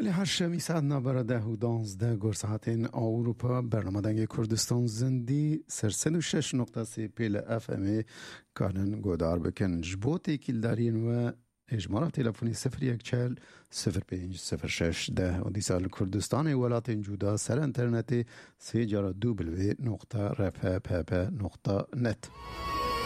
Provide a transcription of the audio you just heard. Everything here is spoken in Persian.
بله هر شمی ساعت نبرا 10 و 12 گر ساعتین اروپا برنامه دنگ کردستان زندی سر 106.3 پیل اف ام کارن گودار بکن جبوت ایکیل دارین و اجمالا تلفونی 0140 0506 10 و دیسال کردستان ولات جودا سر انترنتی 3 نقطه رفه نقطه نت.